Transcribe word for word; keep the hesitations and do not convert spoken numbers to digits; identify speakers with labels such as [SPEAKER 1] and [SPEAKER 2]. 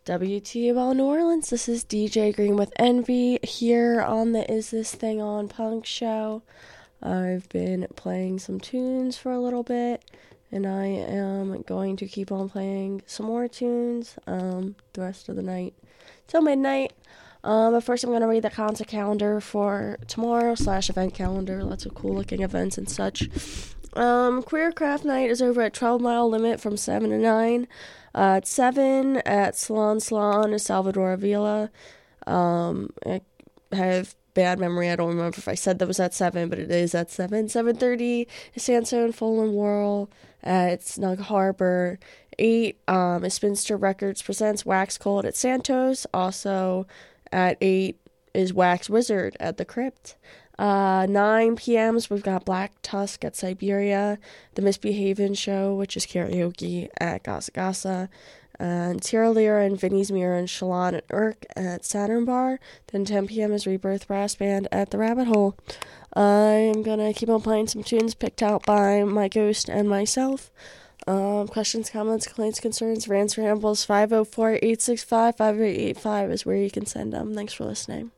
[SPEAKER 1] W T U L New Orleans. This is D J Green with Envy here on the Is This Thing On Punk show. I've been playing some tunes for a little bit, and I am going to keep on playing some more tunes um, the rest of the night till midnight. Um, but first I'm going to read the concert calendar for tomorrow slash event calendar. Lots of cool looking events and such. Um, Queer Craft Night is over at twelve Mile Limit from seven to nine. Uh, at seven at Salon Salon is Salvador Avila. Um, I have bad memory. I don't remember if I said that was at seven, but it is at seven. seven thirty is Sansone Full and Whirl at Snug Harbor. eight um, is Spinster Records presents Wax Cold at Santos. Also at eight is Wax Wizard at the Crypt. Uh, nine p.m. we've got Black Tusk at Siberia, the Misbehavin' Show, which is karaoke at Gasa Gasa, and Tira Lira and Vinnie's Mirror and Shalon and Urk at Saturn Bar. Then ten p.m. is Rebirth Brass Band at the Rabbit Hole. I'm gonna keep on playing some tunes picked out by my ghost and myself. Um, questions, comments, complaints, concerns, rants, rambles, five oh four, eight six five, five eight eight five is where you can send them. Thanks for listening.